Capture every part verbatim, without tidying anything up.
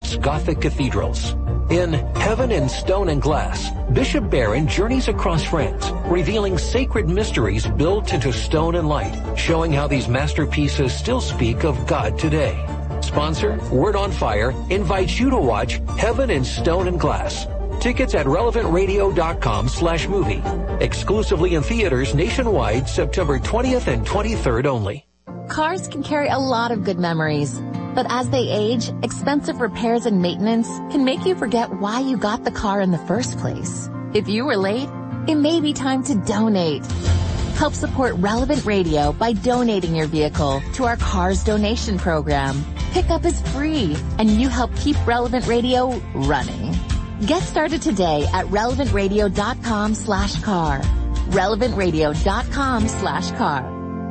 Europe's Gothic cathedrals. In Heaven in Stone and Glass, Bishop Barron journeys across France, revealing sacred mysteries built into stone and light, showing how these masterpieces still speak of God today. Sponsor, Word on Fire, invites you to watch Heaven in Stone and Glass. Tickets at relevant radio dot com slash movie. Exclusively in theaters nationwide September twentieth and twenty-third only. Cars can carry a lot of good memories, but as they age, expensive repairs and maintenance can make you forget why you got the car in the first place. If you were late, it may be time to donate. Help support Relevant Radio by donating your vehicle to our Cars Donation Program. Pickup is free, and you help keep Relevant Radio running. Get started today at relevant radio dot com slash car. relevant radio dot com slash car.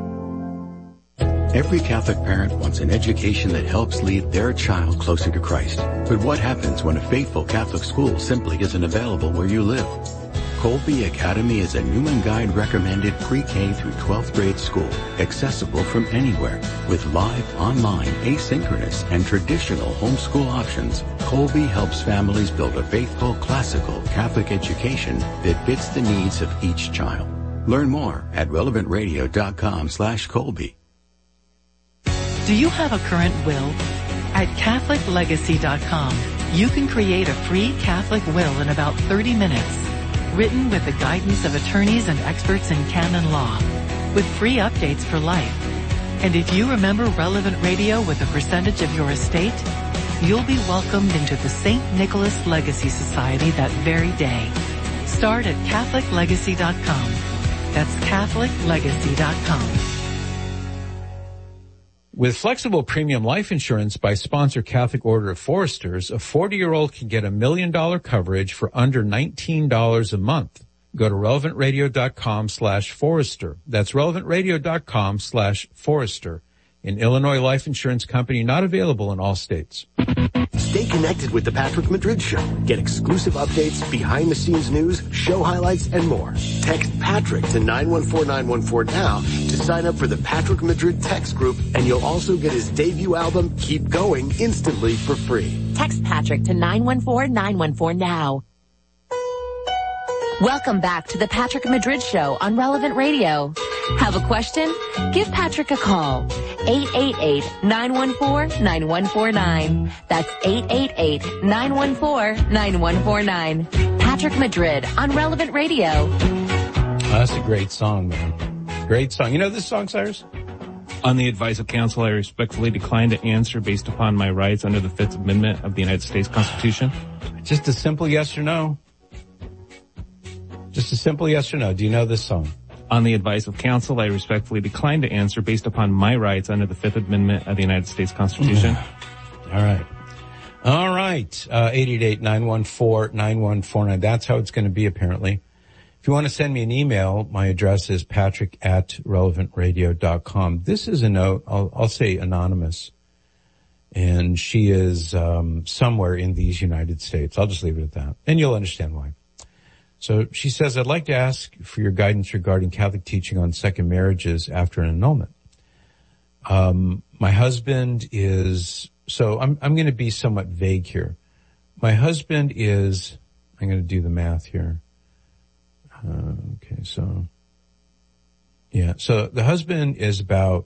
Every Catholic parent wants an education that helps lead their child closer to Christ. But what happens when a faithful Catholic school simply isn't available where you live? Colby Academy is a Newman Guide recommended pre-K through twelfth grade school, accessible from anywhere. With live, online, asynchronous, and traditional homeschool options, Colby helps families build a faithful, classical Catholic education that fits the needs of each child. Learn more at relevant radio dot com slash Colby. Do you have a current will? At catholic legacy dot com, you can create a free Catholic will in about thirty minutes. Written with the guidance of attorneys and experts in canon law, with free updates for life. And if you remember Relevant Radio with a percentage of your estate, you'll be welcomed into the Saint Nicholas Legacy Society that very day. Start at catholic legacy dot com. That's catholic legacy dot com. With flexible premium life insurance by sponsor Catholic Order of Foresters, a forty-year-old can get a million dollar coverage for under nineteen dollars a month. Go to relevant radio dot com slash Forester. That's relevant radio dot com slash Forester. An Illinois life insurance company not available in all states. Stay connected with The Patrick Madrid Show. Get exclusive updates, behind-the-scenes news, show highlights, and more. Text Patrick to nine one four nine one four now to sign up for the Patrick Madrid text group, and you'll also get his debut album, Keep Going, instantly for free. Text Patrick to nine one four nine one four now. Welcome back to the Patrick Madrid Show on Relevant Radio. Have a question? Give Patrick a call. eight eight eight nine one four nine one four nine. That's eight eight eight nine one four nine one four nine. Patrick Madrid on Relevant Radio. Oh, that's a great song, man. Great song. You know this song, Cyrus? On the advice of counsel, I respectfully decline to answer based upon my rights under the Fifth Amendment of the United States Constitution. Just a simple yes or no. Just a simple yes or no. Do you know this song? On the advice of counsel, I respectfully decline to answer based upon my rights under the Fifth Amendment of the United States Constitution. All right. All right. Uh, eight eight eight nine one four nine one four nine. That's how it's going to be, apparently. If you want to send me an email, my address is patrick at relevant radio dot com. This is a note, I'll, I'll say anonymous. And she is um, somewhere in these United States. I'll just leave it at that. And you'll understand why. So she says, I'd like to ask for your guidance regarding Catholic teaching on second marriages after an annulment. Um, my husband is, so I'm, I'm going to be somewhat vague here. My husband is, I'm going to do the math here. Uh, okay, so, yeah, so the husband is about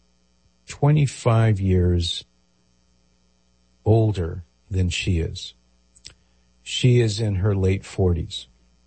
twenty-five years older than she is. She is in her late forties.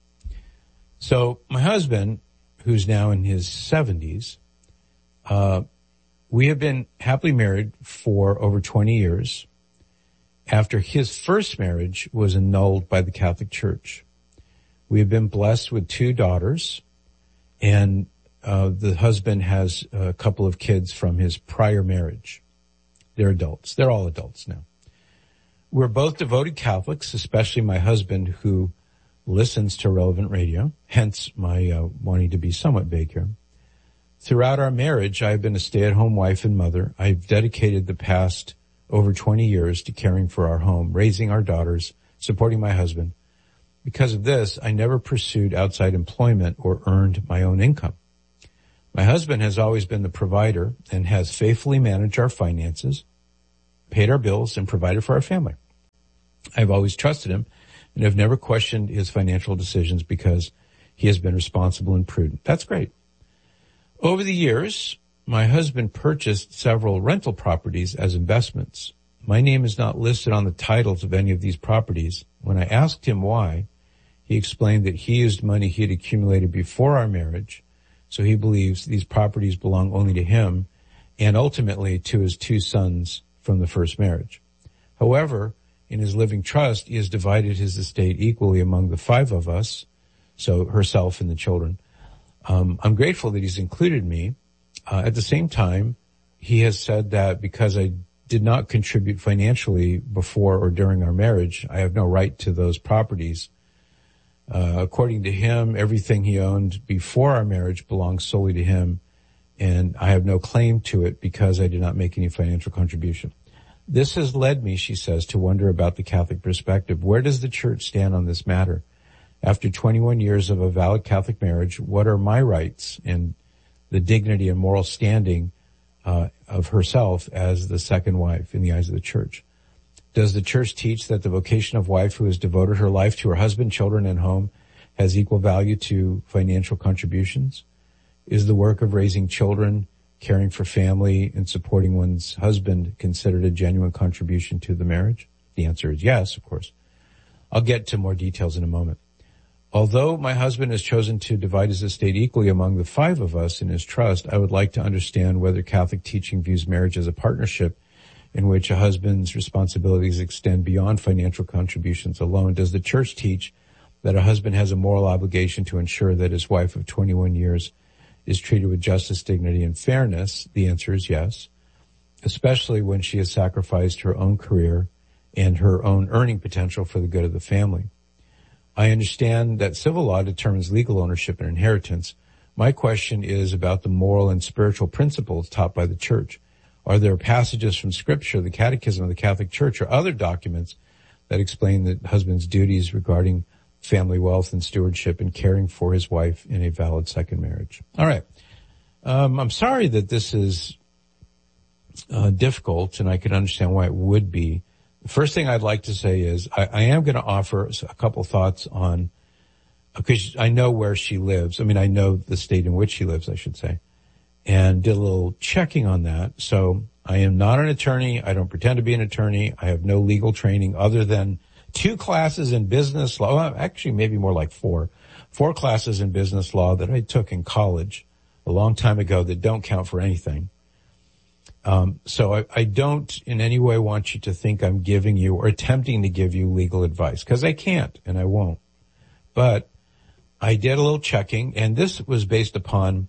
So my husband, who's now in his seventies, uh, we have been happily married for over twenty years after his first marriage was annulled by the Catholic Church. We have been blessed with two daughters, and uh, the husband has a couple of kids from his prior marriage. They're adults. They're all adults now. We're both devoted Catholics, especially my husband, who listens to Relevant Radio, hence my uh, wanting to be somewhat vague here. Throughout our marriage, I've been a stay-at-home wife and mother. I've dedicated the past over twenty years to caring for our home, raising our daughters, supporting my husband. Because of this, I never pursued outside employment or earned my own income. My husband has always been the provider and has faithfully managed our finances, paid our bills, and provided for our family. I've always trusted him and have never questioned his financial decisions because he has been responsible and prudent. That's great. Over the years, my husband purchased several rental properties as investments. My name is not listed on the titles of any of these properties. When I asked him why, he explained that he used money he had accumulated before our marriage, so he believes these properties belong only to him and ultimately to his two sons from the first marriage. However, in his living trust, he has divided his estate equally among the five of us, so herself and the children. Um, I'm grateful that he's included me. Uh, at the same time, he has said that because I did not contribute financially before or during our marriage, I have no right to those properties. Uh, according to him, everything he owned before our marriage belongs solely to him, and I have no claim to it because I did not make any financial contribution. This has led me, she says, to wonder about the Catholic perspective. Where does the church stand on this matter? After twenty-one years of a valid Catholic marriage, what are my rights and the dignity and moral standing uh, of herself as the second wife in the eyes of the church? Does the church teach that the vocation of wife who has devoted her life to her husband, children, and home has equal value to financial contributions? Is the work of raising children, caring for family, and supporting one's husband considered a genuine contribution to the marriage? The answer is yes, of course. I'll get to more details in a moment. Although my husband has chosen to divide his estate equally among the five of us in his trust, I would like to understand whether Catholic teaching views marriage as a partnership in which a husband's responsibilities extend beyond financial contributions alone. Does the church teach that a husband has a moral obligation to ensure that his wife of twenty-one years is treated with justice, dignity, and fairness? The answer is yes, especially when she has sacrificed her own career and her own earning potential for the good of the family. I understand that civil law determines legal ownership and inheritance. My question is about the moral and spiritual principles taught by the church. Are there passages from Scripture, the Catechism of the Catholic Church, or other documents that explain the husband's duties regarding family wealth and stewardship and caring for his wife in a valid second marriage? All right. Um, I'm sorry that this is uh, difficult, and I can understand why it would be. The first thing I'd like to say is I, I am going to offer a couple thoughts on, because I know where she lives. I mean, I know the state in which she lives, I should say, and did a little checking on that. So I am not an attorney. I don't pretend to be an attorney. I have no legal training other than two classes in business law. Well, actually, maybe more like four. Four classes in business law that I took in college a long time ago that don't count for anything. Um, so I, I don't in any way want you to think I'm giving you or attempting to give you legal advice, because I can't and I won't. But I did a little checking, and this was based upon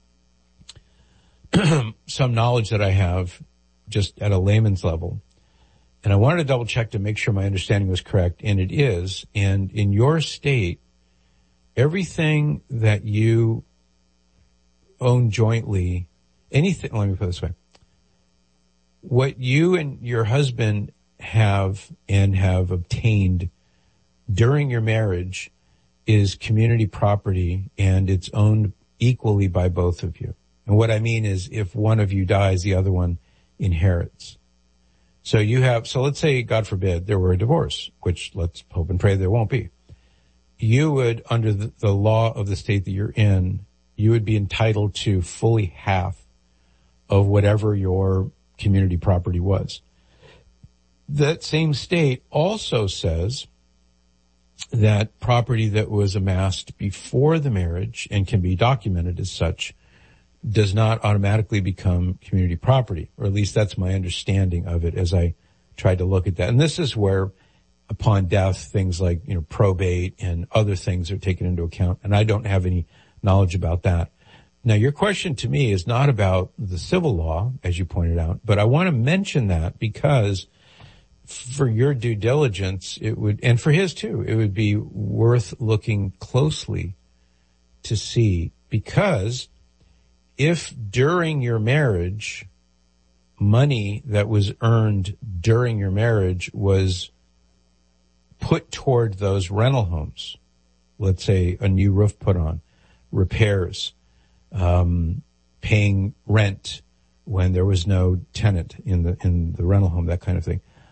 some knowledge that I have just at a layman's level. And I wanted to double check to make sure my understanding was correct, and it is. And in your state, everything that you own jointly, anything, let me put it this way. What you and your husband have and have obtained during your marriage is community property, and it's owned equally by both of you. And what I mean is if one of you dies, the other one inherits. So you have, so let's say, God forbid, there were a divorce, which let's hope and pray there won't be. You would, under the, the law of the state that you're in, you would be entitled to fully half of whatever your community property was. That same state also says that property that was amassed before the marriage and can be documented as such does not automatically become community property, or at least that's my understanding of it as I tried to look at that. And this is where, upon death, things like, you know, probate and other things are taken into account, and I don't have any knowledge about that. Now, your question to me is not about the civil law, as you pointed out, but I want to mention that because for your due diligence, it would, and for his too, it would be worth looking closely to see, because if during your marriage, money that was earned during your marriage was put toward those rental homes, let's say a new roof put on, repairs, um, paying rent when there was no tenant in the, in the rental home, that kind of thing.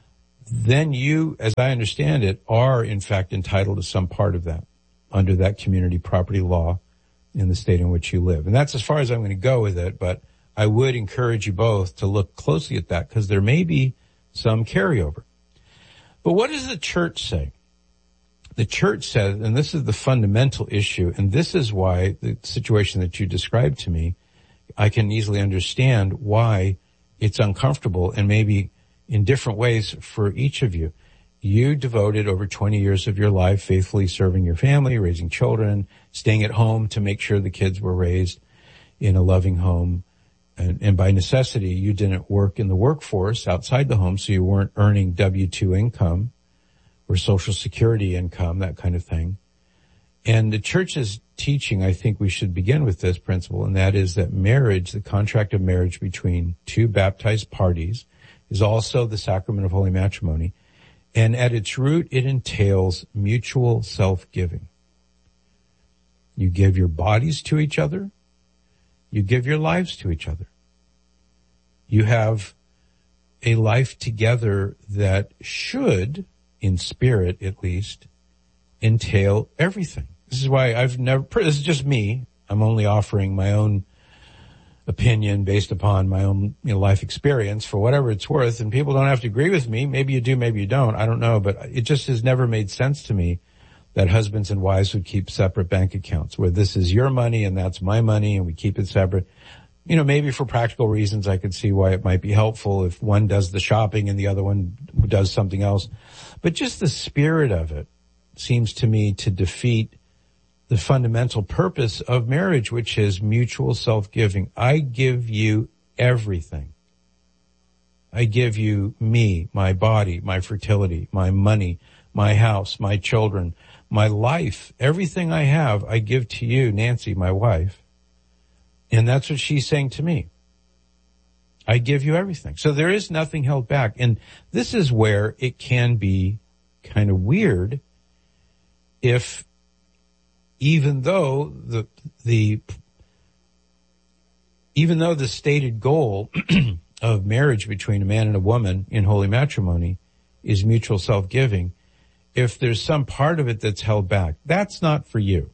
then you, as I understand it, are in fact entitled to some part of that under that community property law in the state in which you live. And that's as far as I'm going to go with it, but I would encourage you both to look closely at that because there may be some carryover. But what does the church say? The church says, and this is the fundamental issue, and this is why the situation that you described to me, I can easily understand why it's uncomfortable and maybe in different ways for each of you. You devoted over twenty years of your life faithfully serving your family, raising children, staying at home to make sure the kids were raised in a loving home. And, and by necessity, you didn't work in the workforce outside the home, so you weren't earning W two income or Social Security income, that kind of thing. And the church's teaching, I think we should begin with this principle, and that is that marriage, the contract of marriage between two baptized parties, is also the sacrament of holy matrimony. And at its root, it entails mutual self-giving. You give your bodies to each other. You give your lives to each other. You have a life together that should, in spirit at least, entail everything. This is why I've never, this is just me. I'm only offering my own opinion based upon my own you know, life experience for whatever it's worth. And people don't have to agree with me. Maybe you do, maybe you don't. I don't know. But it just has never made sense to me that husbands and wives would keep separate bank accounts where this is your money and that's my money and we keep it separate. You know, maybe for practical reasons, I could see why it might be helpful if one does the shopping and the other one does something else. But just the spirit of it seems to me to defeat the fundamental purpose of marriage, which is mutual self-giving. I give you everything. I give you me, my body, my fertility, my money, my house, my children, my life, everything I have, I give to you, Nancy, my wife. And that's what she's saying to me. I give you everything. So there is nothing held back. And this is where it can be kind of weird if even though the, the, even though the stated goal of marriage between a man and a woman in holy matrimony is mutual self-giving, if there's some part of it that's held back, that's not for you.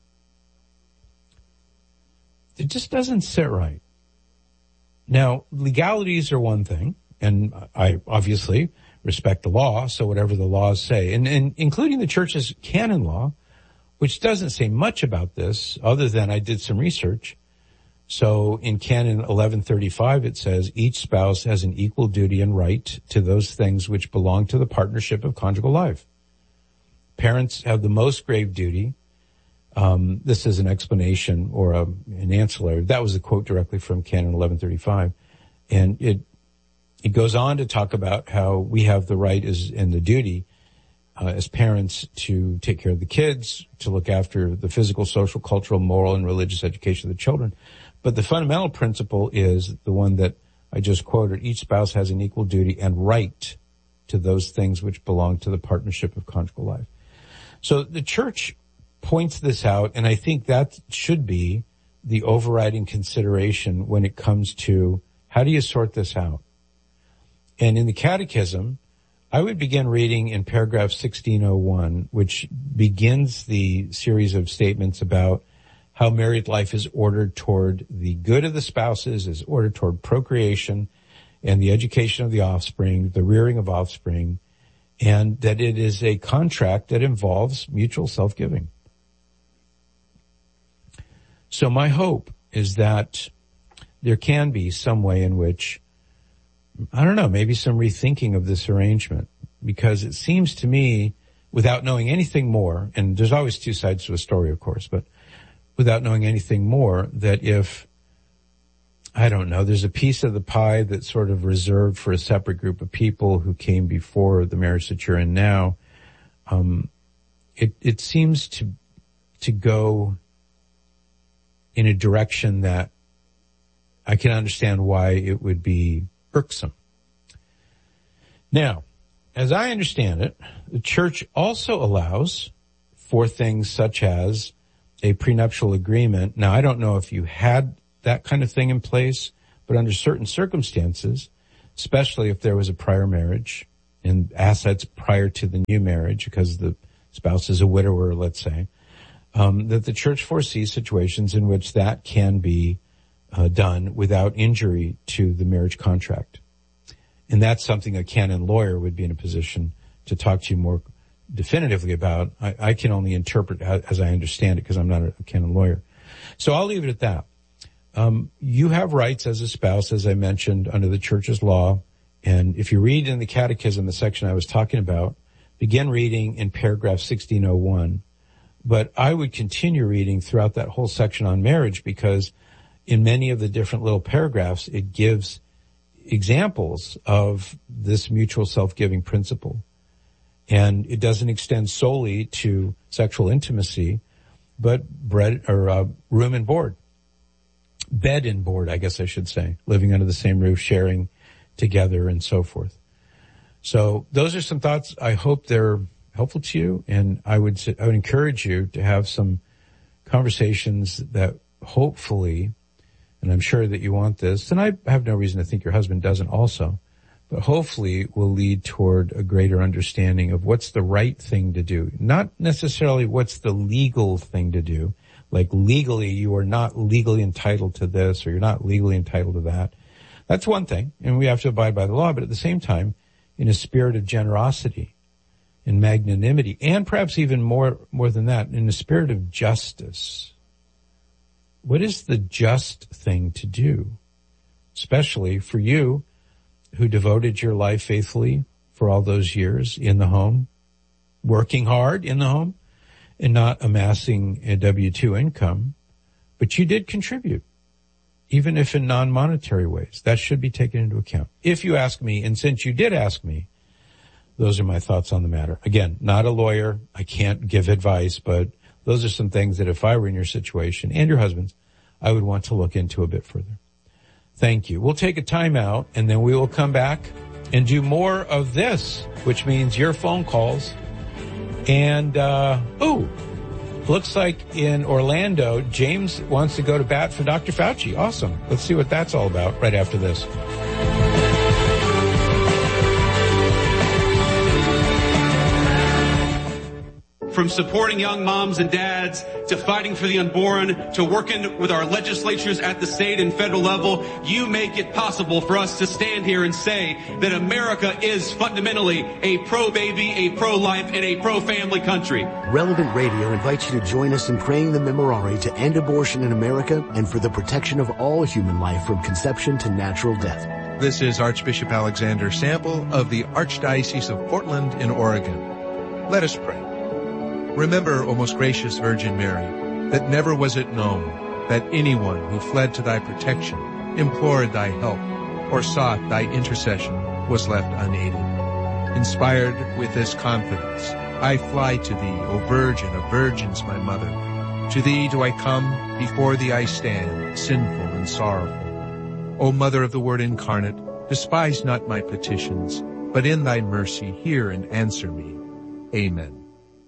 It just doesn't sit right. Now, legalities are one thing, and I obviously respect the law, so whatever the laws say, and, and including the church's canon law, which doesn't say much about this other than I did some research. So in Canon eleven thirty-five, it says each spouse has an equal duty and right to those things which belong to the partnership of conjugal life. Parents have the most grave duty. Um, this is an explanation or a, an ancillary. That was a quote directly from Canon eleven thirty-five. And it, it goes on to talk about how we have the right as, and the duty Uh, as parents to take care of the kids, to look after the physical, social, cultural, moral, and religious education of the children. But the fundamental principle is the one that I just quoted. Each spouse has an equal duty and right to those things which belong to the partnership of conjugal life. So the church points this out, and I think that should be the overriding consideration when it comes to how do you sort this out? And in the Catechism, I would begin reading in paragraph sixteen oh one, which begins the series of statements about how married life is ordered toward the good of the spouses, is ordered toward procreation and the education of the offspring, the rearing of offspring, and that it is a contract that involves mutual self-giving. So my hope is that there can be some way in which, I don't know, maybe some rethinking of this arrangement, because it seems to me, without knowing anything more, and there's always two sides to a story, of course, but without knowing anything more, that if, I don't know, there's a piece of the pie that's sort of reserved for a separate group of people who came before the marriage that you're in now, um, it, it seems to, to go in a direction that I can understand why it would be irksome. Now, as I understand it, the church also allows for things such as a prenuptial agreement. Now, I don't know if you had that kind of thing in place, but under certain circumstances, especially if there was a prior marriage and assets prior to the new marriage, because the spouse is a widower, let's say, um, that the church foresees situations in which that can be uh, done without injury to the marriage contract. And that's something a canon lawyer would be in a position to talk to you more definitively about. I, I can only interpret as I understand it because I'm not a canon lawyer. So I'll leave it at that. Um, you have rights as a spouse, as I mentioned, under the church's law. And if you read in the catechism, the section I was talking about, begin reading in paragraph sixteen oh one. But I would continue reading throughout that whole section on marriage, because in many of the different little paragraphs, it gives examples of this mutual self-giving principle. And it doesn't extend solely to sexual intimacy, but bread or uh, room and board. Bed and board, I guess I should say. Living under the same roof, sharing together, and so forth. So those are some thoughts. I hope they're helpful to you, and I would I would encourage you to have some conversations that hopefully, and I'm sure that you want this, and I have no reason to think your husband doesn't also, but hopefully will lead toward a greater understanding of what's the right thing to do. Not necessarily what's the legal thing to do. Like legally, you are not legally entitled to this, or you're not legally entitled to that. That's one thing, and we have to abide by the law, but at the same time, in a spirit of generosity and magnanimity, and perhaps even more, more than that, in a spirit of justice. What is the just thing to do? Especially for you, who devoted your life faithfully for all those years in the home, working hard in the home, and not amassing a W two income, but you did contribute, even if in non-monetary ways. That should be taken into account. If you ask me, and since you did ask me, those are my thoughts on the matter. Again, not a lawyer. I can't give advice, but those are some things that if I were in your situation, and your husband's, I would want to look into a bit further. Thank you. We'll take a time out, and then we will come back and do more of this, which means your phone calls. And, uh, ooh, looks like in Orlando, James wants to go to bat for Doctor Fauci. Awesome. Let's see what that's all about right after this. From supporting young moms and dads, to fighting for the unborn, to working with our legislatures at the state and federal level, you make it possible for us to stand here and say that America is fundamentally a pro-baby, a pro-life, and a pro-family country. Relevant Radio invites you to join us in praying the Memorare to end abortion in America and for the protection of all human life from conception to natural death. This is Archbishop Alexander Sample of the Archdiocese of Portland in Oregon. Let us pray. Remember, O most gracious Virgin Mary, that never was it known that anyone who fled to thy protection, implored thy help, or sought thy intercession was left unaided. Inspired with this confidence, I fly to thee, O Virgin of Virgins, my mother. To thee do I come, before thee I stand, sinful and sorrowful. O Mother of the Word incarnate, despise not my petitions, but in thy mercy hear and answer me. Amen.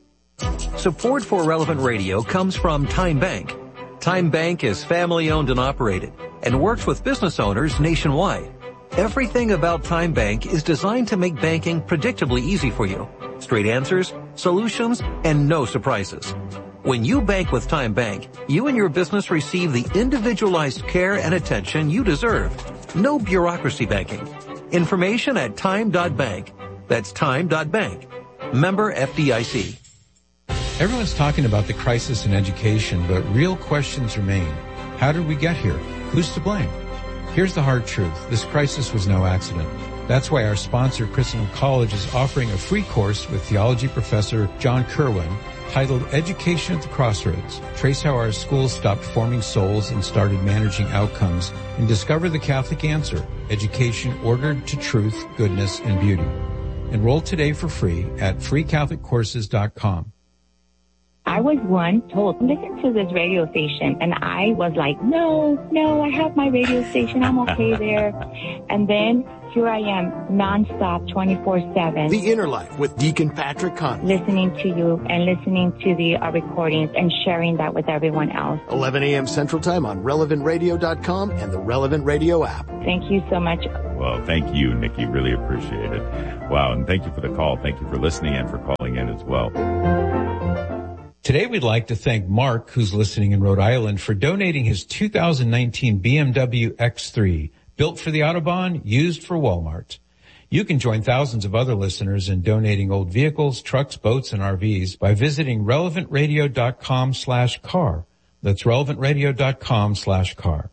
Support for Relevant Radio comes from Time Bank. Time Bank is family-owned and operated and works with business owners nationwide. Everything about Time Bank is designed to make banking predictably easy for you. Straight answers, solutions, and no surprises. When you bank with Time Bank, you and your business receive the individualized care and attention you deserve. No bureaucracy banking. Information at time dot bank. That's time dot bank. Member F D I C. Everyone's talking about the crisis in education, but real questions remain. How did we get here? Who's to blame? Here's the hard truth. This crisis was no accident. That's why our sponsor, Christendom College, is offering a free course with theology professor John Kerwin titled Education at the Crossroads. Trace how our schools stopped forming souls and started managing outcomes, and discover the Catholic answer, education ordered to truth, goodness, and beauty. Enroll today for free at free catholic courses dot com. I was one told, listen to this radio station. And I was like, no, no, I have my radio station. I'm okay there. And then here I am, nonstop, twenty-four seven. The Inner Life with Deacon Patrick Conley. Listening to you and listening to the uh, recordings and sharing that with everyone else. eleven a.m. Central Time on relevant radio dot com and the Relevant Radio app. Thank you so much. Well, thank you, Nikki. Really appreciate it. Wow, and thank you for the call. Thank you for listening and for calling in as well. Today, we'd like to thank Mark, who's listening in Rhode Island, for donating his two thousand nineteen B M W X three, built for the Autobahn, used for Walmart. You can join thousands of other listeners in donating old vehicles, trucks, boats, and R Vs by visiting relevant radio dot com slash car. That's relevant radio dot com slash car.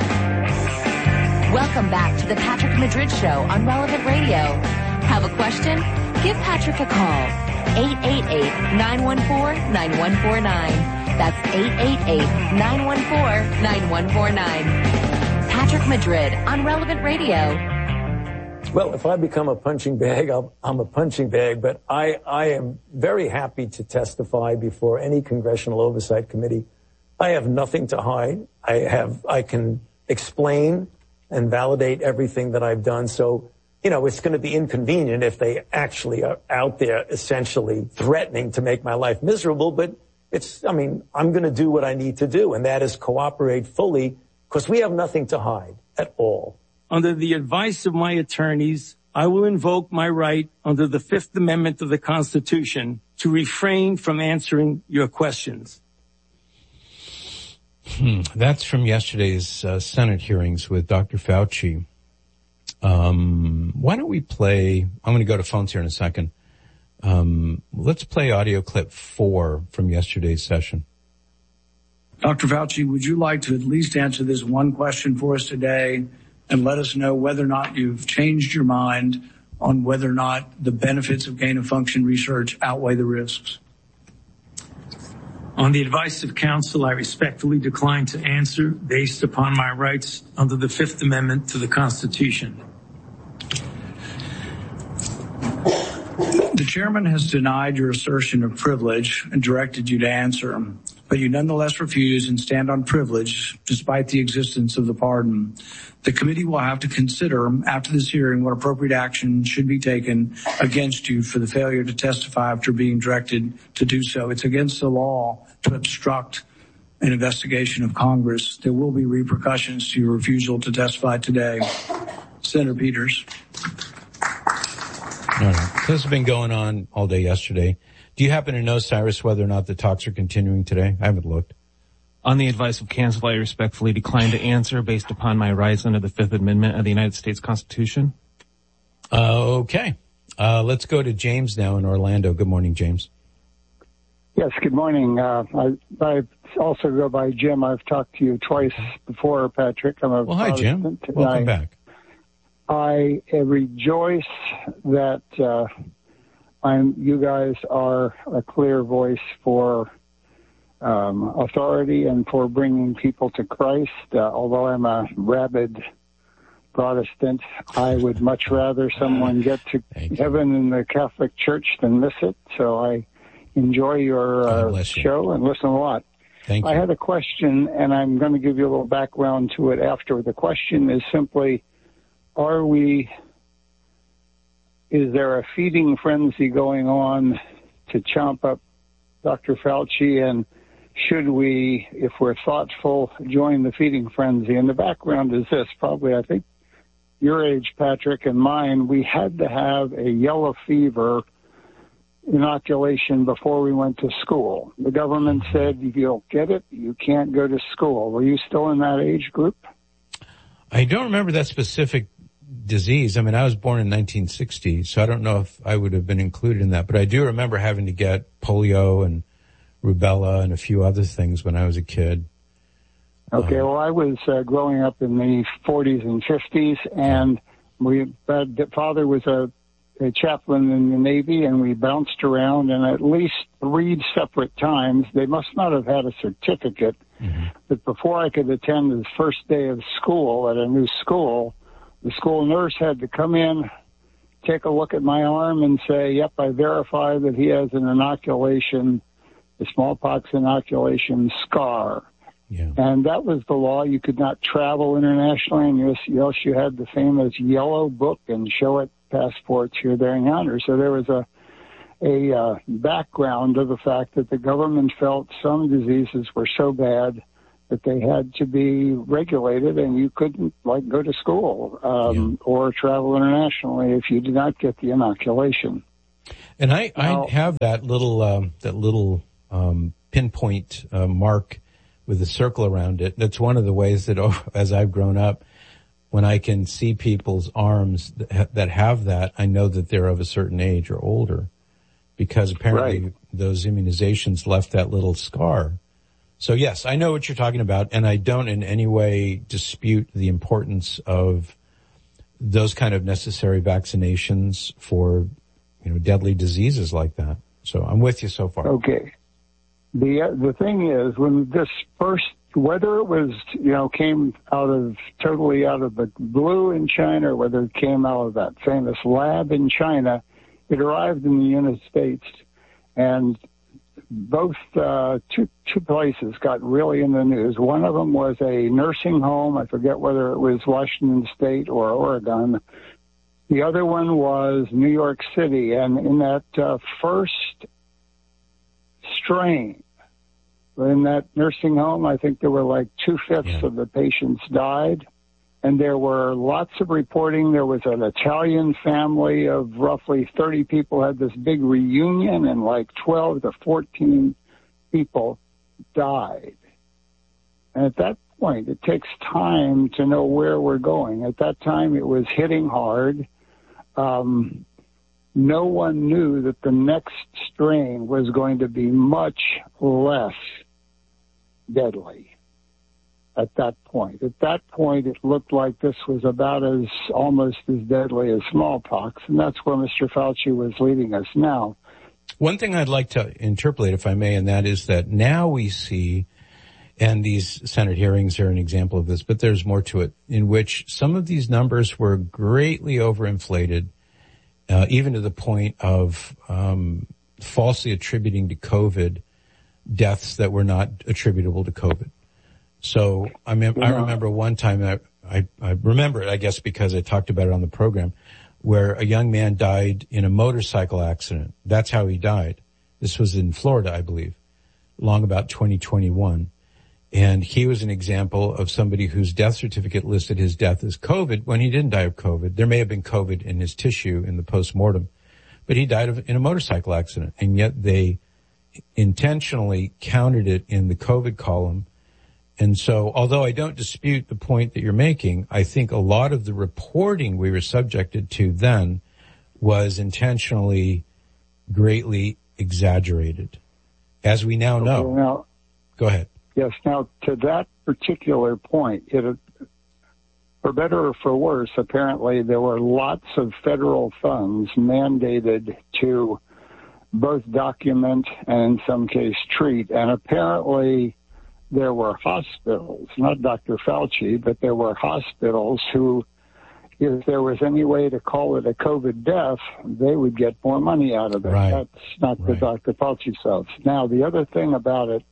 Welcome back to the Patrick Madrid Show on Relevant Radio. Have a question? Give Patrick a call. eight eight eight, nine one four, nine one four nine. That's eight eight eight, nine one four, nine one four nine. Patrick Madrid on Relevant Radio. Well, if I become a punching bag, I'll, I'm a punching bag, but I, I am very happy to testify before any Congressional Oversight Committee. I have nothing to hide. I have, I can explain and validate everything that I've done. So, you know, it's going to be inconvenient if they actually are out there essentially threatening to make my life miserable. But it's, I mean, I'm going to do what I need to do, and that is cooperate fully because we have nothing to hide at all. Under the advice of my attorneys, I will invoke my right under the Fifth Amendment of the Constitution to refrain from answering your questions. Hmm. That's from yesterday's uh, Senate hearings with Doctor Fauci. Um, why don't we play, I'm going to go to phones here in a second. Um, let's play audio clip four from yesterday's session. Doctor Fauci, would you like to at least answer this one question for us today and let us know whether or not you've changed your mind on whether or not the benefits of gain-of-function research outweigh the risks? On the advice of counsel, I respectfully decline to answer based upon my rights under the Fifth Amendment to the Constitution. The chairman has denied your assertion of privilege and directed you to answer, but you nonetheless refuse and stand on privilege despite the existence of the pardon. The committee will have to consider after this hearing what appropriate action should be taken against you for the failure to testify after being directed to do so. It's against the law to obstruct an investigation of Congress. There will be repercussions to your refusal to testify today. Senator Peters. All right. So this has been going on all day yesterday. Do you happen to know, Cyrus, whether or not the talks are continuing today? I haven't looked. On the advice of counsel, I respectfully decline to answer based upon my rights under the Fifth Amendment of the United States Constitution. Uh, okay. Uh, let's go to James now in Orlando. Good morning, James. Yes, good morning. Uh, I, I also go by Jim. I've talked to you twice before, Patrick. I'm a well, hi, Jim. Protestant. Welcome I, back. I rejoice that uh, I'm, you guys are a clear voice for um, authority and for bringing people to Christ. Uh, although I'm a rabid Protestant, I would much rather someone get to heaven in the Catholic Church than miss it. So I enjoy your uh, show and listen a lot. Thank you. I had a question, and I'm going to give you a little background to it after. The question is simply, are we, is there a feeding frenzy going on to chomp up Doctor Fauci, and should we, if we're thoughtful, join the feeding frenzy? And the background is this, probably, I think, your age, Patrick, and mine, we had to have a yellow fever inoculation before we went to school. The government said, if you don't get it, you can't go to school. Were you still in that age group? I don't remember that specific disease. I mean, I was born in nineteen sixty, so I don't know if I would have been included in that. But I do remember having to get polio and rubella and a few other things when I was a kid. Okay, um, well, I was uh, growing up in the forties and fifties, and we, uh, father was a a chaplain in the Navy, and we bounced around, and at least three separate times, they must not have had a certificate, mm-hmm. but before I could attend the first day of school at a new school, the school nurse had to come in, take a look at my arm, and say, yep, I verify that he has an inoculation the smallpox inoculation scar. Yeah. And that was the law. You could not travel internationally, and else you had the famous yellow book and show it passports here, there, and yonder. So there was a a uh, background of the fact that the government felt some diseases were so bad that they had to be regulated, and you couldn't, like, go to school um, yeah. or travel internationally if you did not get the inoculation. And I, now, I have that little um, that little um, pinpoint uh, mark with a circle around it. That's one of the ways that, oh, as I've grown up, when I can see people's arms that, ha- that have that, I know that they're of a certain age or older, because apparently right. those immunizations left that little scar. So yes, I know what you're talking about, and I don't in any way dispute the importance of those kind of necessary vaccinations for, you know, deadly diseases like that. So I'm with you so far. Okay. The uh, the thing is, when this first, whether it was, you know, came out of, totally out of the blue in China, or whether it came out of that famous lab in China, it arrived in the United States, and both uh, two two places got really in the news. One of them was a nursing home. I forget whether it was Washington State or Oregon. The other one was New York City, and in that uh, first strain, in that nursing home, I think there were like two-fifths yeah. of the patients died. And there were lots of reporting. There was an Italian family of roughly thirty people had this big reunion, and like twelve to fourteen people died. And at that point, it takes time to know where we're going. At that time, it was hitting hard. Um, no one knew that the next strain was going to be much less deadly. At that point. At that point, it looked like this was about as, almost as deadly as smallpox, and that's where Mister Fauci was leading us now. One thing I'd like to interpolate, if I may, and that is that now we see, and these Senate hearings are an example of this, but there's more to it, in which some of these numbers were greatly overinflated, uh, even to the point of um, falsely attributing to COVID deaths that were not attributable to COVID. So I, mem- yeah. I remember one time, I, I, I remember it, I guess, because I talked about it on the program, where a young man died in a motorcycle accident. That's how he died. This was in Florida, I believe, long about twenty twenty-one. And he was an example of somebody whose death certificate listed his death as COVID when he didn't die of COVID. There may have been COVID in his tissue in the postmortem, but he died of, in a motorcycle accident. And yet they intentionally counted it in the COVID column. And so, although I don't dispute the point that you're making, I think a lot of the reporting we were subjected to then was intentionally greatly exaggerated. As we now know. Okay, now, go ahead. Yes, now to that particular point, it, for better or for worse, apparently there were lots of federal funds mandated to both document and in some case treat, and apparently there were hospitals, not Doctor Fauci, but there were hospitals who, if there was any way to call it a COVID death, they would get more money out of it. Right. That's not right. the Doctor Fauci stuff. Now, the other thing about it,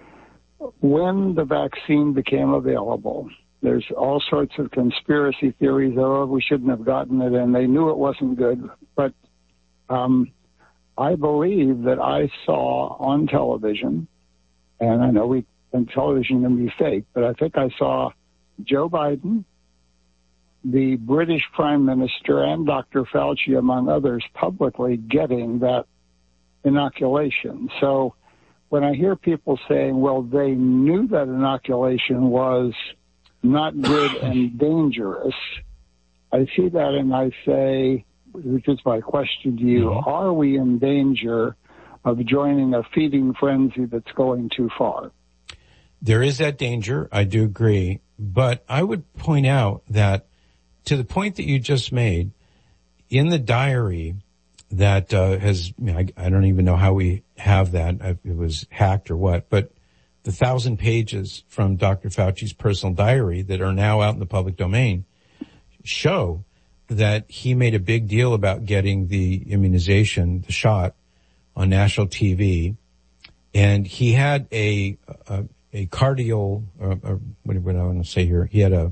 when the vaccine became available, there's all sorts of conspiracy theories. Oh, we shouldn't have gotten it, and they knew it wasn't good. But um, I believe that I saw on television, and I know we and television can be fake, but I think I saw Joe Biden, the British Prime Minister, and Doctor Fauci, among others, publicly getting that inoculation. So when I hear people saying, well, they knew that inoculation was not good and dangerous, I see that and I say, which is my question to you, mm-hmm. are we in danger of joining a feeding frenzy that's going too far? There is that danger. I do agree. But I would point out that to the point that you just made, in the diary that uh, has, I, I don't even know how we have that. It was hacked or what. But the thousand pages from Doctor Fauci's personal diary that are now out in the public domain show that he made a big deal about getting the immunization, the shot, on national T V. And he had a, a, a cardial, or, or what do I want to say here? He had a,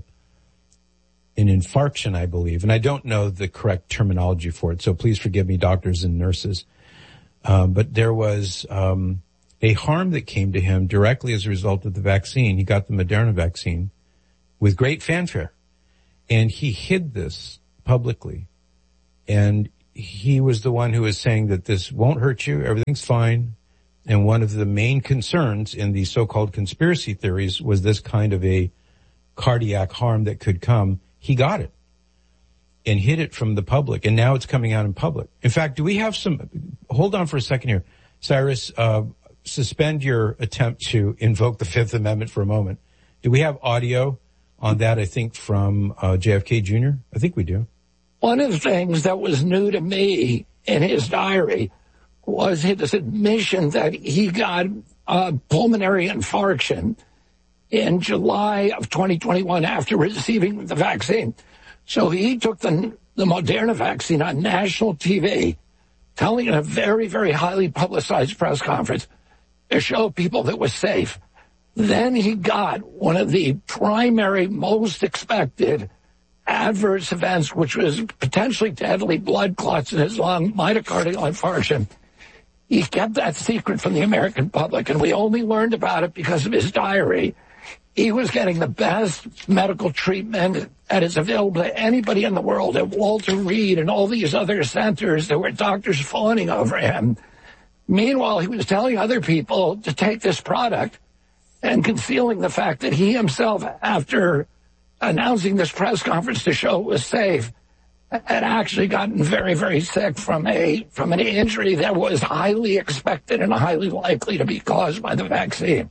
an infarction, I believe. And I don't know the correct terminology for it. So please forgive me, doctors and nurses. Um, but there was, um, a harm that came to him directly as a result of the vaccine. He got the Moderna vaccine with great fanfare. And he hid this publicly. And he was the one who was saying that this won't hurt you. Everything's fine. And one of the main concerns in the so-called conspiracy theories was this kind of a cardiac harm that could come. He got it and hid it from the public. And now it's coming out in public. In fact, do we have some, hold on for a second here. Cyrus, uh, suspend your attempt to invoke the Fifth Amendment for a moment. Do we have audio on that, I think, from uh, J F K Junior? I think we do. One of the things that was new to me in his diary was his admission that he got a pulmonary infarction in July of twenty twenty-one after receiving the vaccine. So he took the, the Moderna vaccine on national T V, telling in a very, very highly publicized press conference to show people that it was safe. Then he got one of the primary, most expected adverse events, which was potentially deadly blood clots in his lung, myocardial infarction. He kept that secret from the American public, and we only learned about it because of his diary. He was getting the best medical treatment that is available to anybody in the world at Walter Reed and all these other centers. There were doctors fawning over him. Meanwhile, he was telling other people to take this product and concealing the fact that he himself, after announcing this press conference to show it was safe, had actually gotten very, very sick from a from an injury that was highly expected and highly likely to be caused by the vaccine.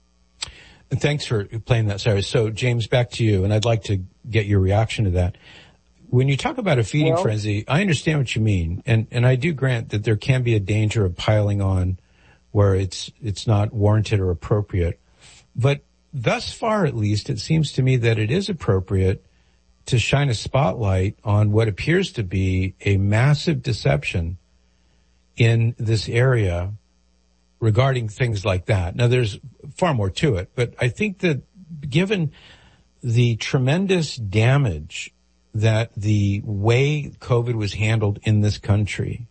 And thanks for playing that, Sarah. So, James, back to you, and I'd like to get your reaction to that. When you talk about a feeding well, frenzy, I understand what you mean, and, and I do grant that there can be a danger of piling on where it's it's not warranted or appropriate. But thus far, at least, it seems to me that it is appropriate to shine a spotlight on what appears to be a massive deception in this area regarding things like that. Now, there's far more to it, but I think that given the tremendous damage that the way COVID was handled in this country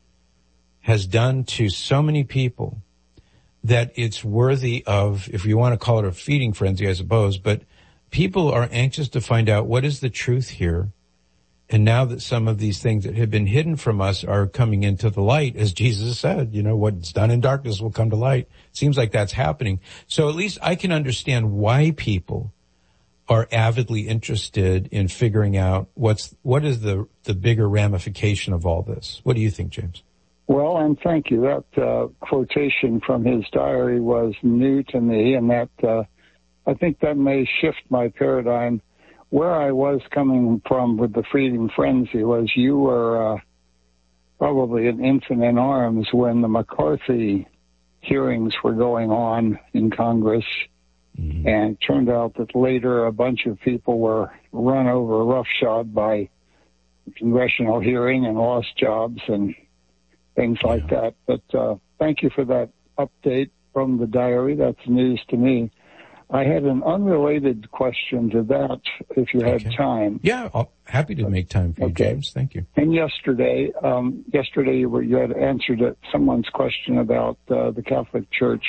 has done to so many people, that it's worthy of, if you want to call it a feeding frenzy, I suppose, but people are anxious to find out what is the truth here. And now that some of these things that have been hidden from us are coming into the light, as Jesus said, you know, what's done in darkness will come to light. Seems like that's happening. So at least I can understand why people are avidly interested in figuring out what's, what is the, the bigger ramification of all this. What do you think, James? Well, and thank you. That uh, quotation from his diary was new to me, and that uh, I think that may shift my paradigm. Where I was coming from with the feeding frenzy was you were uh, probably an infant in arms when the McCarthy hearings were going on in Congress, mm-hmm. and it turned out that later a bunch of people were run over roughshod by a congressional hearing and lost jobs and things like yeah. that. But uh, thank you for that update from the diary. That's news to me. I had an unrelated question to that, if you had okay. time. Yeah, I'm happy to make time for you, okay. James. Thank you. And yesterday, um, yesterday you, were, you had answered someone's question about uh, the Catholic Church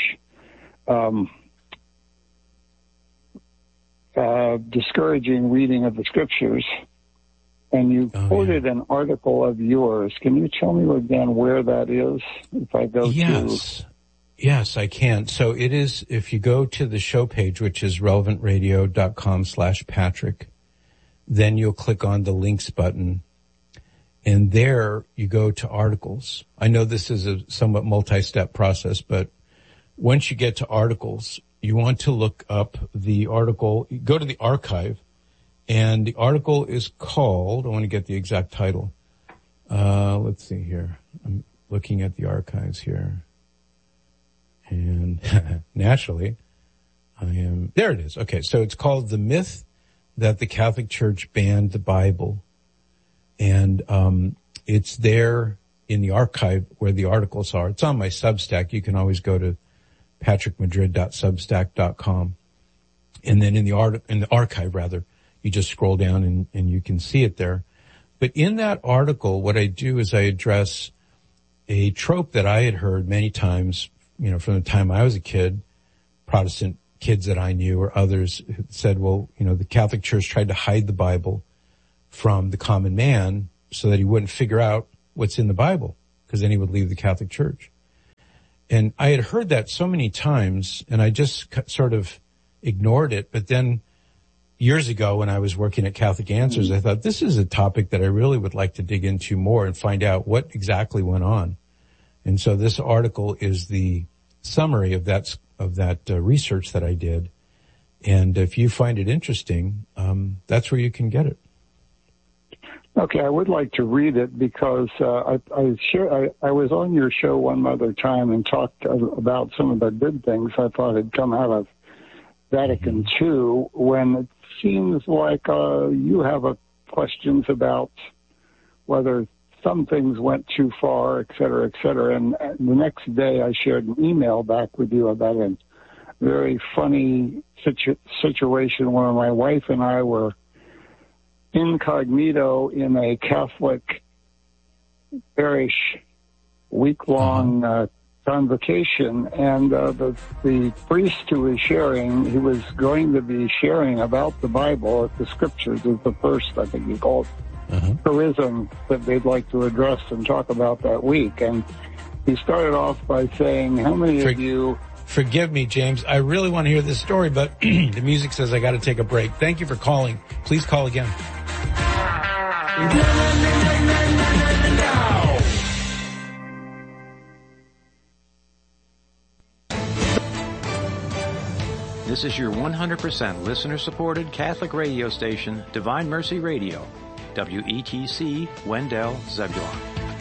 um, uh, discouraging reading of the Scriptures. And you oh, quoted yeah. an article of yours. Can you tell me again where that is? If I go yes. to... Yes, I can. So it is, if you go to the show page, which is relevantradio.com slash Patrick, then you'll click on the links button. And there you go to articles. I know this is a somewhat multi-step process, but once you get to articles, you want to look up the article, go to the archive. And the article is called, I want to get the exact title. Uh, let's see here. I'm looking at the archives here. And naturally, I am, there it is. Okay. So it's called The Myth That the Catholic Church Banned the Bible. And, um, it's there in the archive where the articles are. It's on my Substack. You can always go to patrick madrid dot substack dot com. And then in the art, in the archive rather, you just scroll down and, and you can see it there. But in that article, what I do is I address a trope that I had heard many times, you know, from the time I was a kid, Protestant kids that I knew or others said, well, you know, the Catholic Church tried to hide the Bible from the common man so that he wouldn't figure out what's in the Bible, because then he would leave the Catholic Church. And I had heard that so many times, and I just sort of ignored it. But then years ago when I was working at Catholic Answers, I thought this is a topic that I really would like to dig into more and find out what exactly went on. And so this article is the summary of that, of that uh, research that I did. And if you find it interesting, um, that's where you can get it. Okay, I would like to read it because uh, I, I, share, I, I was on your show one other time and talked about some of the good things I thought had come out of Vatican Two, when it seems like uh, you have a, questions about whether some things went too far, et cetera, et cetera. And the next day I shared an email back with you about a very funny situ- situation where my wife and I were incognito in a Catholic parish week-long uh, convocation, and uh, the the priest who was sharing, he was going to be sharing about the Bible, the Scriptures is the first, I think he called uh-huh. charism that they'd like to address and talk about that week. And he started off by saying, how many For- of you... Forgive me, James. I really want to hear this story, but the music says I got to take a break. Thank you for calling. Please call again. This is your one hundred percent listener-supported Catholic radio station, Divine Mercy Radio, W E T C, Wendell, Zebulon.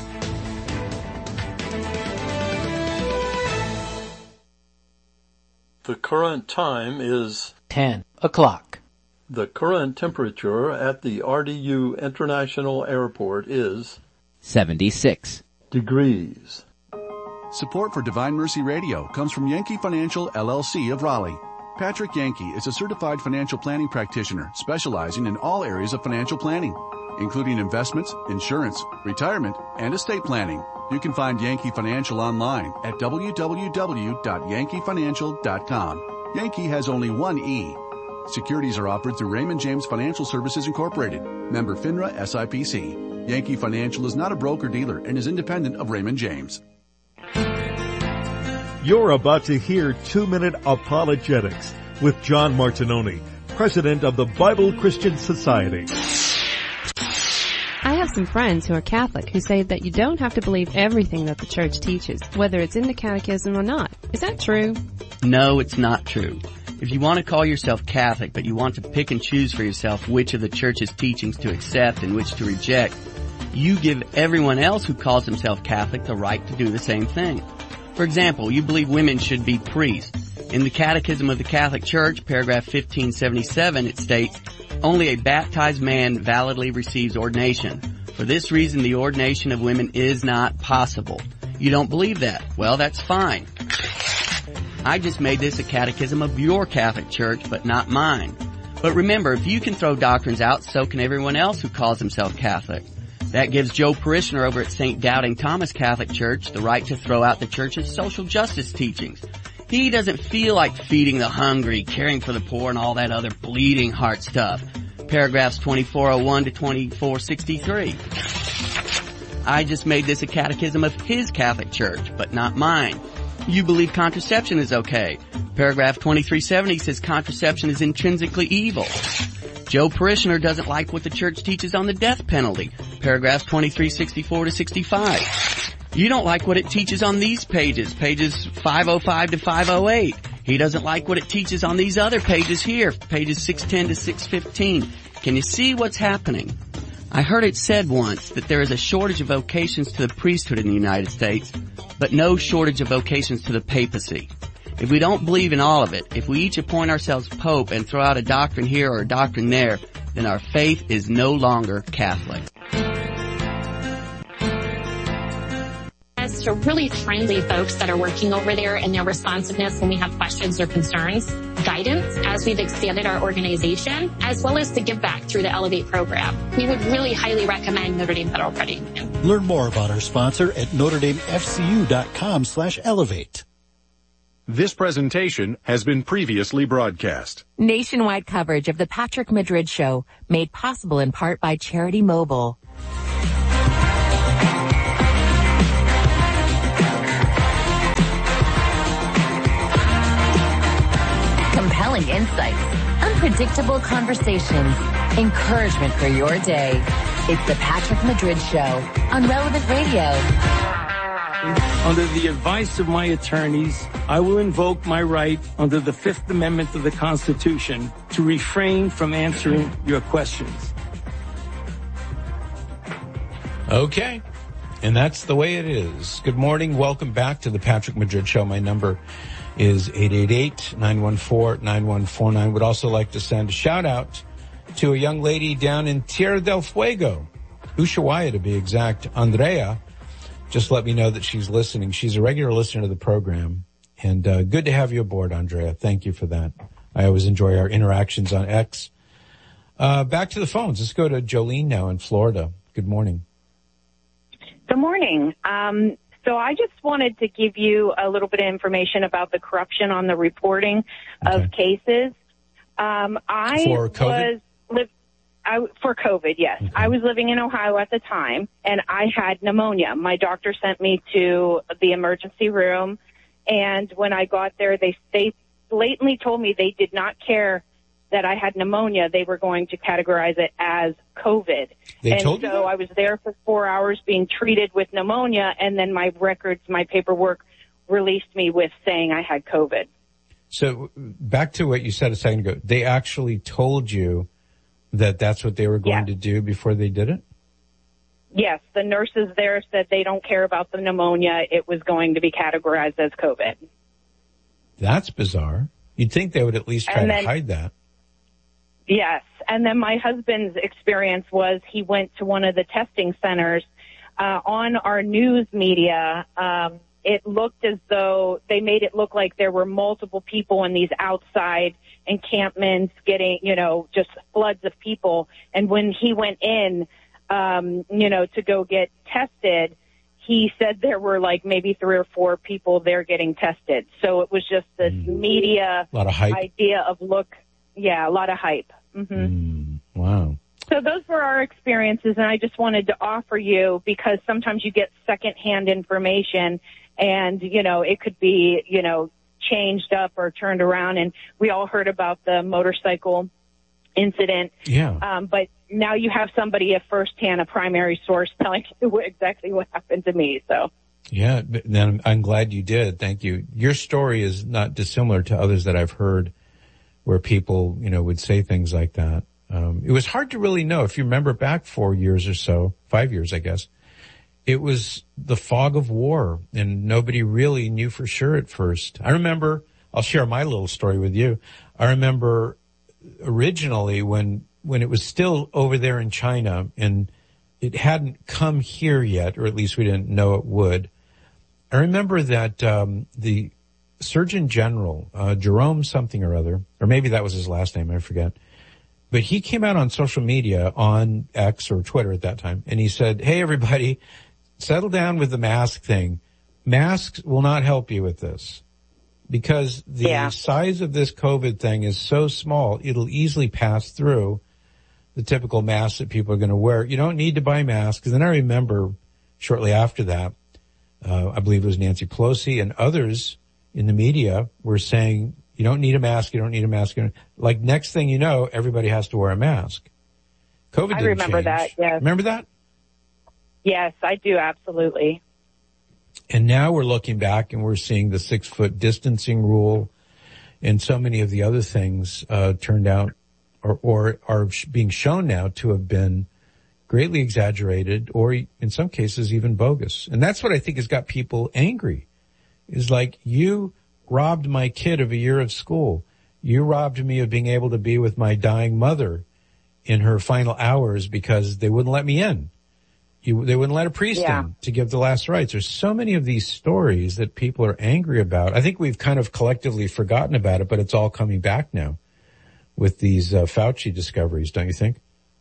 The current time is ten o'clock. The current temperature at the R D U International Airport is seventy-six degrees. Support for Divine Mercy Radio comes from Yankee Financial, L L C of Raleigh. Patrick Yankee is a certified financial planning practitioner specializing in all areas of financial planning, including investments, insurance, retirement, and estate planning. You can find Yankee Financial online at w w w dot yankee financial dot com. Yankee has only one E. Securities are offered through Raymond James Financial Services Incorporated, member FINRA S I P C. Yankee Financial is not a broker-dealer and is independent of Raymond James. You're about to hear Two-Minute Apologetics with John Martinoni, president of the Bible Christian Society. I have some friends who are Catholic who say that you don't have to believe everything that the church teaches, whether it's in the catechism or not. Is that true? No, it's not true. If you want to call yourself Catholic, but you want to pick and choose for yourself which of the church's teachings to accept and which to reject, you give everyone else who calls himself Catholic the right to do the same thing. For example, you believe women should be priests. In the Catechism of the Catholic Church, paragraph fifteen seventy-seven, it states, only a baptized man validly receives ordination. For this reason, the ordination of women is not possible. You don't believe that? Well, that's fine. I just made this a catechism of your Catholic Church, but not mine. But remember, if you can throw doctrines out, so can everyone else who calls himself Catholic. That gives Joe Parishioner over at Saint Doubting Thomas Catholic Church the right to throw out the church's social justice teachings. He doesn't feel like feeding the hungry, caring for the poor, and all that other bleeding heart stuff. Paragraphs twenty-four oh one to twenty-four sixty-three. I just made this a catechism of his Catholic Church, but not mine. You believe contraception is okay. Paragraph twenty-three seventy says contraception is intrinsically evil. Joe Parishioner doesn't like what the church teaches on the death penalty. Paragraphs twenty-three sixty-four to sixty-five. You don't like what it teaches on these pages, pages five oh five to five oh eight. He doesn't like what it teaches on these other pages here, pages six ten to six fifteen. Can you see what's happening? I heard it said once that there is a shortage of vocations to the priesthood in the United States, but no shortage of vocations to the papacy. If we don't believe in all of it, if we each appoint ourselves pope and throw out a doctrine here or a doctrine there, then our faith is no longer Catholic. bunch of really friendly folks that are working over there, and their responsiveness when we have questions or concerns, guidance as we've expanded our organization, as well as the give back through the Elevate program. We would really highly recommend Notre Dame Federal Credit Union. Learn more about our sponsor at Notre Dame F C U dot com slash elevate. This presentation has been previously broadcast. Nationwide coverage of the Patrick Madrid Show, made possible in part by Charity Mobile. Compelling insights, unpredictable conversations, encouragement for your day. It's the Patrick Madrid Show on Relevant Radio. Under the advice of my attorneys, I will invoke my right under the Fifth Amendment of the Constitution to refrain from answering your questions. Okay. And that's the way it is. Good morning. Welcome back to the Patrick Madrid Show. My number is eight eight eight, nine one four, nine one four nine. Would also like to send a shout out to a young lady down in Tierra del Fuego, Ushuaia to be exact, Andrea. Just let me know that she's listening. She's a regular listener to the program. And uh, good to have you aboard, Andrea. Thank you for that. I always enjoy our interactions on X. Uh, back to the phones. Let's go to Jolene now in Florida. Good morning. Good morning. Um, so I just wanted to give you a little bit of information about the corruption on the reporting of okay. cases. Um, I For COVID? was li- I, for COVID, yes. Okay. I was living in Ohio at the time, and I had pneumonia. My doctor sent me to the emergency room, and when I got there, they, they blatantly told me they did not care that I had pneumonia. They were going to categorize it as COVID. They and told so you that? I was there for four hours being treated with pneumonia, and then my records, my paperwork released me with saying I had COVID. So back to what you said a second ago. They actually told you that that's what they were going yes. to do before they did it? Yes, the nurses there said they don't care about the pneumonia. It was going to be categorized as COVID. That's bizarre. You'd think they would at least try then, to hide that. Yes, and then my husband's experience was he went to one of the testing centers. Uh, on our news media, um, it looked as though they made it look like there were multiple people in these outside encampments getting, you know, just floods of people. And when he went in, um, you know, to go get tested, he said there were like maybe three or four people there getting tested. So it was just this mm. media a lot of hype. idea of look, yeah, a lot of hype. Mm-hmm. Mm, wow. So those were our experiences, and I just wanted to offer you because sometimes you get secondhand information, and, you know, it could be, you know, changed up or turned around, and we all heard about the motorcycle incident. Yeah. Um, but now you have somebody, a firsthand, a primary source telling you what, exactly what happened to me, so. Yeah, then I'm glad you did. Thank you. Your story is not dissimilar to others that I've heard where people, you know, would say things like that. Um, it was hard to really know. If you remember back four years or so, five years, I guess, it was the fog of war, and nobody really knew for sure at first. I remember, I'll share my little story with you. I remember originally when, when it was still over there in China and it hadn't come here yet, or at least we didn't know it would. I remember that, um, the Surgeon General, uh, Jerome something or other, or maybe that was his last name, I forget. But he came out on social media, on X or Twitter at that time, and he said, hey, everybody, settle down with the mask thing. Masks will not help you with this because the yeah. size of this COVID thing is so small, it'll easily pass through the typical masks that people are going to wear. You don't need to buy masks. And then I remember shortly after that, uh, I believe it was Nancy Pelosi and others in the media were saying, you don't need a mask, you don't need a mask. Like next thing you know, everybody has to wear a mask. COVID didn't I remember change. that, yes. Remember that? Yes, I do, absolutely. And now we're looking back and we're seeing the six foot distancing rule and so many of the other things, uh, turned out or, or are being shown now to have been greatly exaggerated or in some cases even bogus. And that's what I think has got people angry is like, you robbed my kid of a year of school. You robbed me of being able to be with my dying mother in her final hours because they wouldn't let me in. You, they wouldn't let a priest Yeah. in to give the last rites. There's so many of these stories that people are angry about. I think we've kind of collectively forgotten about it, but it's all coming back now with these uh, Fauci discoveries, don't you think?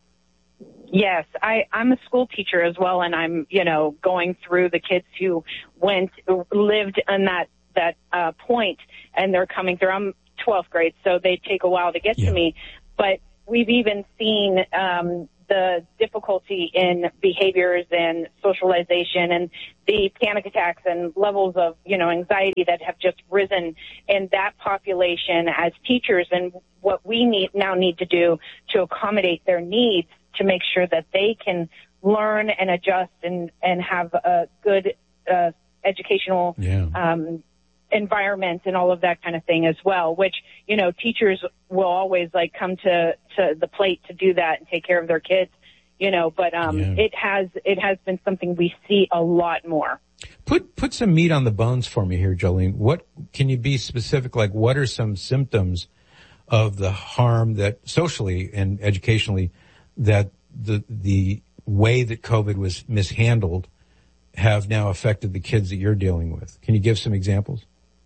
Yes, I, I'm a school teacher as well, and I'm, you know, going through the kids who went, lived in that, that, uh, point, and they're coming through. I'm twelfth grade, so they take a while to get Yeah. to me, but we've even seen, um, the difficulty in behaviors and socialization and the panic attacks and levels of, you know, anxiety that have just risen in that population as teachers, and what we need now need to do to accommodate their needs to make sure that they can learn and adjust and, and have a good uh, educational Yeah. um, environment and all of that kind of thing as well, which, you know, teachers will always like come to, to the plate to do that and take care of their kids, you know, but um, Yeah. it has it has been something we see a lot more. Put put some meat on the bones for me here, Jolene. What can you be specific? Like, what are some symptoms of the harm that socially and educationally that the the way that COVID was mishandled have now affected the kids that you're dealing with? Can you give some examples?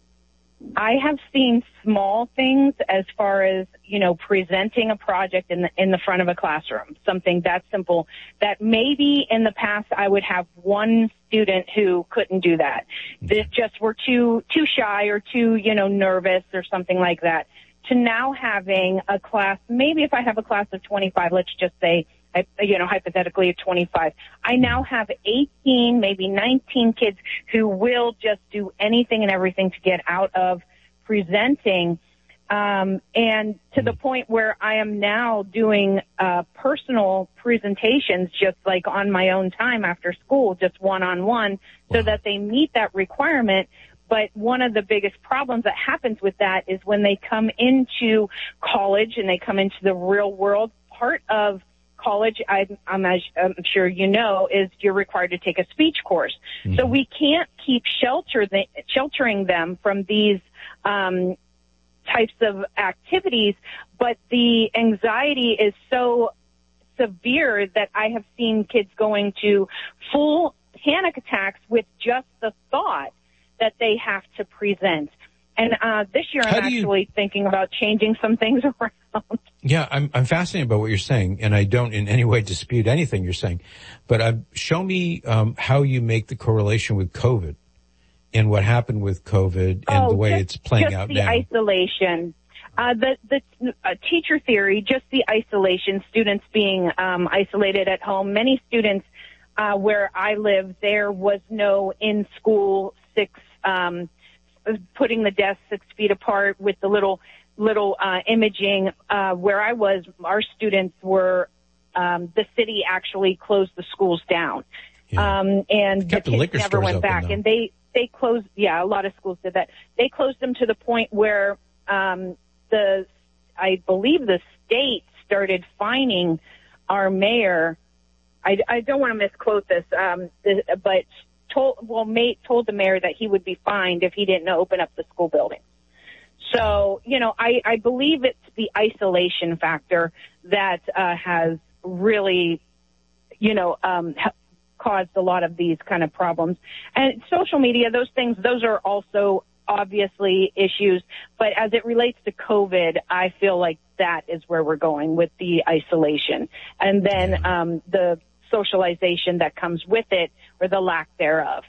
I have seen small things as far as, you know, presenting a project in the, in the front of a classroom, something that simple that maybe in the past I would have one student who couldn't do that. They just were too, too shy or too, you know, nervous or something like that, to now having a class, maybe if I have a class of twenty-five, let's just say, you know, hypothetically twenty-five, I now have eighteen, maybe nineteen kids who will just do anything and everything to get out of presenting. Um, and to the point where I am now doing uh, personal presentations just like on my own time after school, just one-on-one, so that they meet that requirement. But one of the biggest problems that happens with that is when they come into college and they come into the real world, part of college, I, I'm, as, I'm sure you know, is you're required to take a speech course. Mm-hmm. So we can't keep shelter the, sheltering them from these um, types of activities, but the anxiety is so severe that I have seen kids going to full panic attacks with just the thought that they have to present. And uh, this year I'm actually you... thinking about changing some things around. Yeah, I'm I'm fascinated by what you're saying, and I don't in any way dispute anything you're saying. But uh, show me um, how you make the correlation with COVID and what happened with COVID and oh, the way just, it's playing just out the now. Isolation. Uh, the the uh, teacher theory, just the isolation, students being um, isolated at home. Many students uh, where I live, there was no in-school six, um, putting the desks six feet apart with the little little uh, imaging. Uh, where I was, our students were, um, the city actually closed the schools down. Yeah. Um, and Kept the the kids liquor never stores went open, back. though. And they, they closed, yeah, a lot of schools did that. They closed them to the point where um, the, I believe the state started fining our mayor. I, I don't want to misquote this, um, the, but told, well, mate told the mayor that he would be fined if he didn't open up the school building. So, you know, I, I believe it's the isolation factor that uh, has really, you know, um, ha- caused a lot of these kind of problems. And social media, those things, those are also obviously issues. But as it relates to COVID, I feel like that is where we're going with the isolation. And then um, the socialization that comes with it or the lack thereof.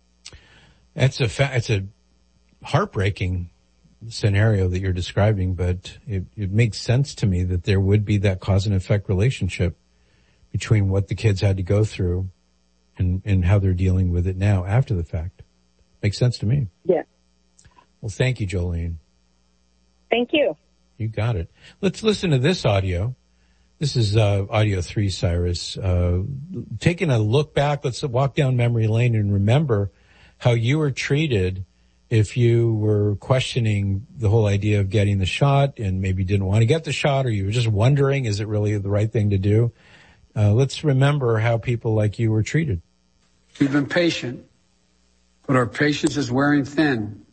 That's a fa- it's a heartbreaking scenario that you're describing, but it, it makes sense to me that there would be that cause and effect relationship between what the kids had to go through and, and how they're dealing with it now after the fact. Makes sense to me. Yeah. Well, thank you, Jolene. Thank you. You got it. Let's listen to this audio. This is uh, audio three, Cyrus. Uh, taking a look back, let's walk down memory lane and remember how you were treated if you were questioning the whole idea of getting the shot and maybe didn't want to get the shot, or you were just wondering, is it really the right thing to do? Uh, let's remember how people like you were treated. We've been patient, but our patience is wearing thin,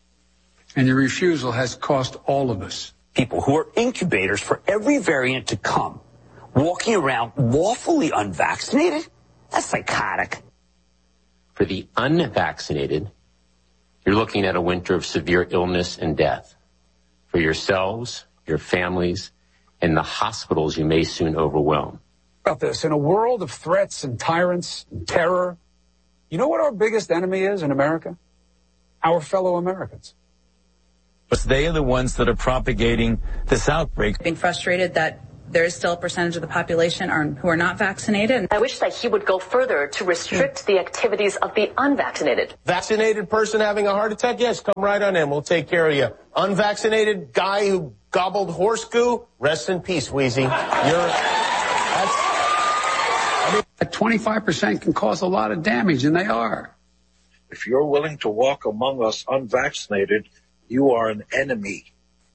and your refusal has cost all of us. People who are incubators for every variant to come, walking around lawfully unvaccinated? That's psychotic. For the unvaccinated, you're looking at a winter of severe illness and death. For yourselves, your families, and the hospitals you may soon overwhelm. About this, in a world of threats and tyrants and terror, you know what our biggest enemy is in America? Our fellow Americans. But they are the ones that are propagating this outbreak. Being frustrated that there is still a percentage of the population are, who are not vaccinated. I wish that he would go further to restrict the activities of the unvaccinated. Vaccinated person having a heart attack? Yes, come right on in. We'll take care of you. Unvaccinated guy who gobbled horse goo? Rest in peace, Wheezy. You're... That's... I mean, At twenty-five percent can cause a lot of damage, and they are. If you're willing to walk among us unvaccinated, you are an enemy.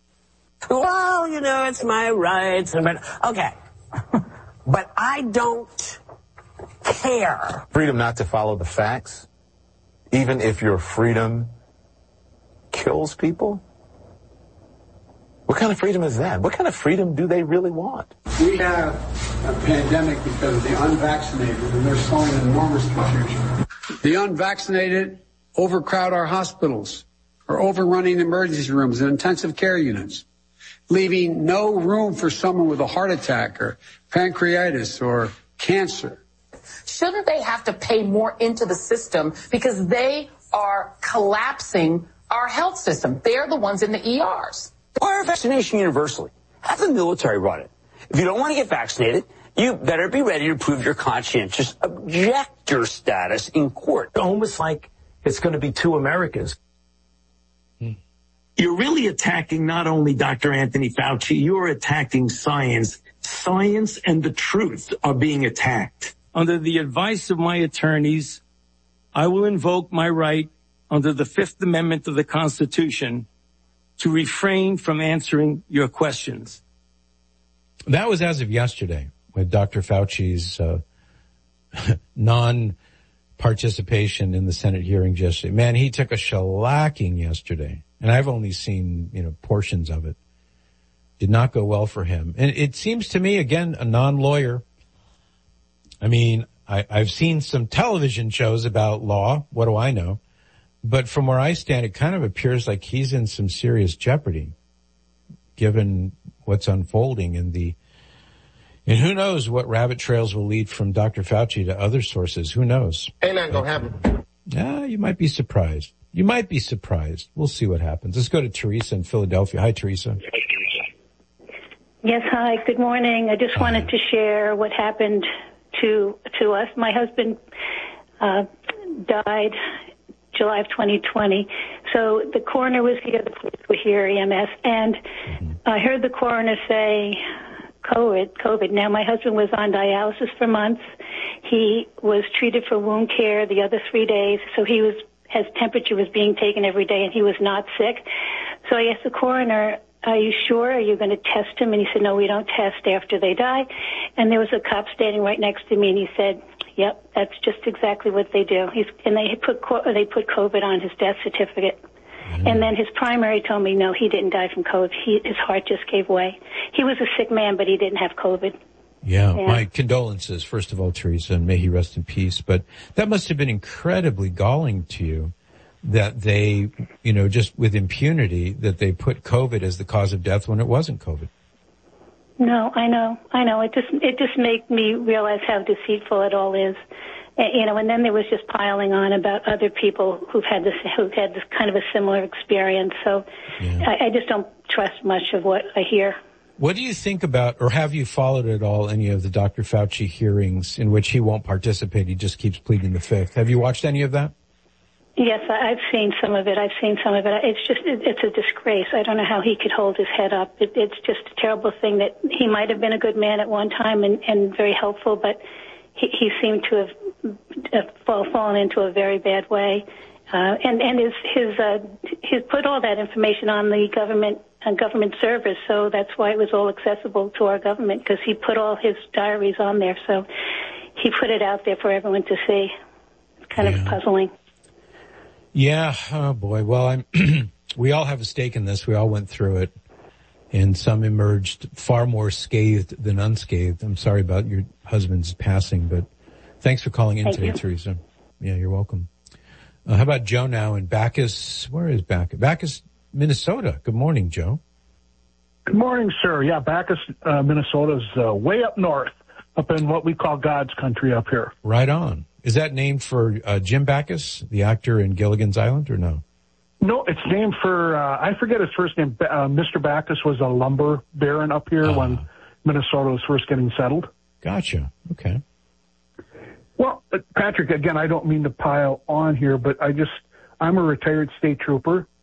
Well, you know, it's my rights. But okay. But I don't care. Freedom not to follow the facts, even if your freedom kills people? What kind of freedom is that? What kind of freedom do they really want? We have a pandemic because of the unvaccinated, and they're sowing enormous confusion. The unvaccinated overcrowd our hospitals, are overrunning emergency rooms and intensive care units, leaving no room for someone with a heart attack or pancreatitis or cancer. Shouldn't they have to pay more into the system because they are collapsing our health system? They're the ones in the E Rs. Require vaccination universally. Have the military run it. If you don't want to get vaccinated, you better be ready to prove your conscientious objector status in court. Almost like it's going to be two Americas. You're really attacking not only Doctor Anthony Fauci, you're attacking science. Science and the truth are being attacked. Under the advice of my attorneys, I will invoke my right under the Fifth Amendment of the Constitution to refrain from answering your questions. That was as of yesterday with Doctor Fauci's uh, non-participation in the Senate hearings yesterday. Man, he took a shellacking yesterday. And I've only seen, you know, portions of it. Did not go well for him. And it seems to me, again, a non-lawyer. I mean, I, I've seen some television shows about law. What do I know? But from where I stand, it kind of appears like he's in some serious jeopardy, given what's unfolding in the, and who knows what rabbit trails will lead from Doctor Fauci to other sources. Who knows? Ain't that gonna happen? Yeah, you might be surprised. You might be surprised. We'll see what happens. Let's go to Teresa in Philadelphia. Hi, Teresa. Yes, hi. Good morning. I just hi. wanted to share what happened to to us. My husband uh, died July of twenty twenty. So the coroner was here, the police were here, E M S, and mm-hmm. I heard the coroner say COVID, COVID. Now, my husband was on dialysis for months. He was treated for wound care the other three days, so he was his temperature was being taken every day, and he was not sick. So I asked the coroner, are you sure? Are you going to test him? And he said, no, we don't test after they die. And there was a cop standing right next to me, and he said, yep, that's just exactly what they do. He's, and they put they put COVID on his death certificate. Mm-hmm. And then his primary told me, no, he didn't die from COVID. He, his heart just gave way. He was a sick man, but he didn't have COVID. Yeah, yeah, my condolences, first of all, Teresa, and may he rest in peace. But that must have been incredibly galling to you that they, you know, just with impunity, that they put COVID as the cause of death when it wasn't COVID. No, I know, I know. It just, it just made me realize how deceitful it all is. You know, and then there was just piling on about other people who've had this, who've had this kind of a similar experience. So yeah. I, I just don't trust much of what I hear. What do you think about, or have you followed at all any of the Doctor Fauci hearings in which he won't participate? He just keeps pleading the fifth. Have you watched any of that? Yes, I've seen some of it. I've seen some of it. It's just, it's a disgrace. I don't know how he could hold his head up. It, it's just a terrible thing that he might have been a good man at one time and, and very helpful, but he, he seemed to have uh, fall, fallen into a very bad way. Uh, and, and his, his, uh, he's put all that information on the government and government servers, so that's why it was all accessible to our government, because he put all his diaries on there. So he put it out there for everyone to see. It's kind yeah. of puzzling. Yeah. Oh boy. Well, I'm, we all have a stake in this. We all went through it, and some emerged far more scathed than unscathed. I'm sorry about your husband's passing, but Thanks for calling in Thank today, you. Teresa. Yeah, you're welcome. Uh, how about Joe now in Bacchus? Where is Bacchus? Bacchus, Minnesota. Good morning, Joe. Good morning, sir. Yeah, Bacchus, uh, Minnesota's uh, way up north, up in what we call God's country up here. Right on. Is that named for uh, Jim Bacchus, the actor in Gilligan's Island, or no? No, it's named for, uh, I forget his first name. Uh, Mister Bacchus was a lumber baron up here uh, when Minnesota was first getting settled. Gotcha. Okay. Well, Patrick, again, I don't mean to pile on here, but I just, I'm a retired state trooper.